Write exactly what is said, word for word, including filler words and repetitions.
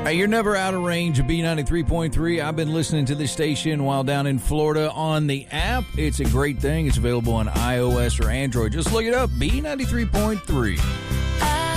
Hey, you're never out of range of B ninety-three point three. I've been listening to this station while down in Florida on the app. It's a great thing. It's available on iOS or Android. Just look it up, B ninety-three point three.